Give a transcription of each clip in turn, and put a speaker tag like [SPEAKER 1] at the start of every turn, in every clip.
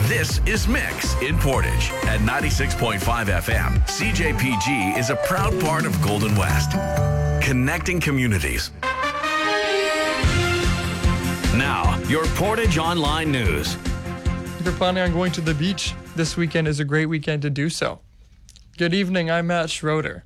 [SPEAKER 1] This is Mix in Portage at 96.5 FM. CJPG is a proud part of Golden West, connecting communities. Now, your Portage Online News.
[SPEAKER 2] If you're planning on going to the beach, this weekend is a great weekend to do so. Good evening, I'm Matt Schroeder.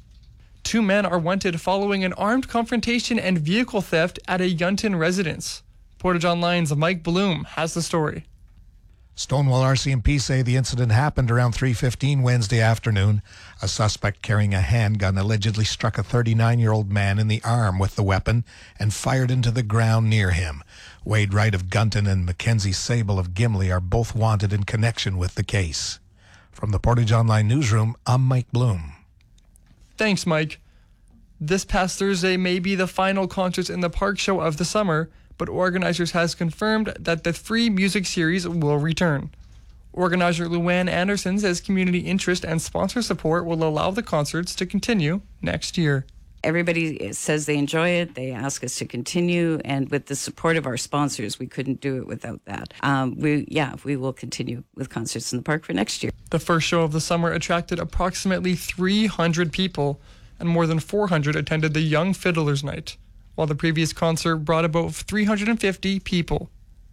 [SPEAKER 2] 2 men are wanted following an armed confrontation and vehicle theft at a Yunton residence. Portage Online's Mike Bloom has the story.
[SPEAKER 3] Stonewall RCMP say the incident happened around 3:15 Wednesday afternoon. A suspect carrying a handgun allegedly struck a 39-year-old man in the arm with the weapon and fired into the ground near him. Wade Wright of Gunton and Mackenzie Sable of Gimli are both wanted in connection with the case. From the Portage Online newsroom, I'm Mike Bloom.
[SPEAKER 2] Thanks, Mike. This past Thursday may be the final concerts in the Park Show of the summer, but organizers has confirmed that the free music series will return. Organizer Luann Anderson says community interest and sponsor support will allow the concerts to continue next year.
[SPEAKER 4] Everybody says they enjoy it. They ask us to continue, and with the support of our sponsors, we couldn't do it without that. We will continue with concerts in the park for next year.
[SPEAKER 2] The first show of the summer attracted approximately 300 people, and more than 400 attended the Young Fiddlers Night, while the previous concert brought about 350 people.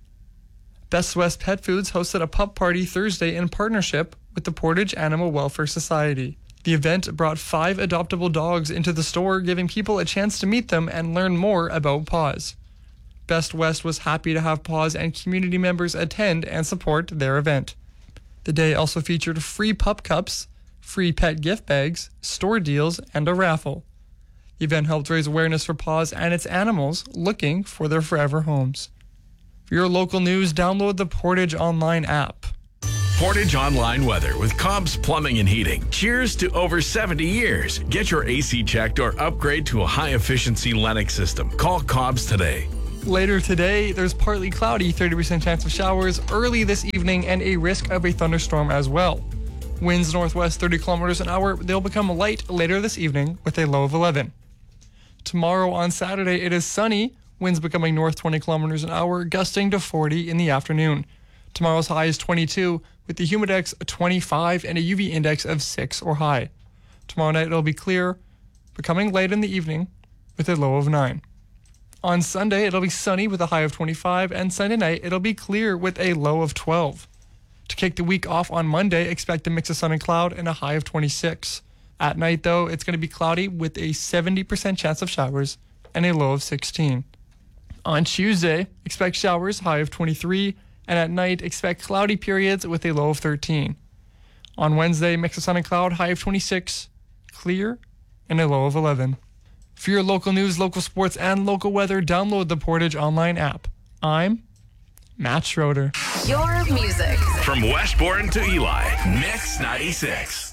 [SPEAKER 2] Best West Pet Foods hosted a pup party Thursday in partnership with the Portage Animal Welfare Society. The event brought 5 adoptable dogs into the store, giving people a chance to meet them and learn more about Paws. Best West was happy to have Paws and community members attend and support their event. The day also featured free pup cups, free pet gift bags, store deals, and a raffle. The event helped raise awareness for Paws and its animals looking for their forever homes. For your local news, download the Portage Online app.
[SPEAKER 1] Portage Online weather with Cobb's Plumbing and Heating. Cheers to over 70 years. Get your AC checked or upgrade to a high-efficiency Lennox system. Call Cobb's today.
[SPEAKER 2] Later today, there's partly cloudy, 30% chance of showers early this evening, and a risk of a thunderstorm as well. Winds northwest 30 kilometers an hour. They'll become light later this evening with a low of 11. Tomorrow on Saturday, it is sunny. Winds becoming north 20 kilometers an hour, gusting to 40 in the afternoon. Tomorrow's high is 22, with the humidex 25 and a UV index of 6 or high. Tomorrow night it'll be clear, becoming light in the evening with a low of 9. On Sunday, it'll be sunny with a high of 25, and Sunday night it'll be clear with a low of 12. To kick the week off on Monday, expect a mix of sun and cloud and a high of 26. At night, though, it's going to be cloudy with a 70% chance of showers and a low of 16. On Tuesday, expect showers, high of 23, and at night, expect cloudy periods with a low of 13. On Wednesday, mix of sun and cloud, high of 26, clear, and a low of 11. For your local news, local sports, and local weather, download the Portage Online app. I'm Matt Schroeder.
[SPEAKER 5] Your music.
[SPEAKER 1] From Westbourne to Eli, Mix 96.